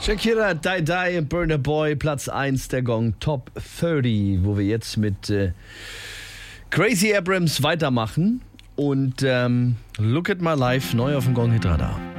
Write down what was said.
Shakira, Die Die, Burna Boy, Platz 1 der Gong Top 30, wo wir jetzt mit Crazy Abrams weitermachen. Und Look at My Life, neu auf dem Gong Hit Radar.